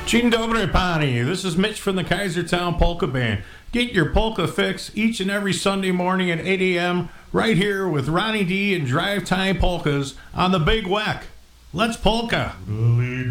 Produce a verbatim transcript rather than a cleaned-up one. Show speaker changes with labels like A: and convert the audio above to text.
A: Dzień dobry, pani. This is Mitch from the Kaisertown Polka Band. Get your polka fix each and every Sunday morning at eight a.m. right here with Ronnie D and Drive Time Polkas on the Big Weck. Let's polka.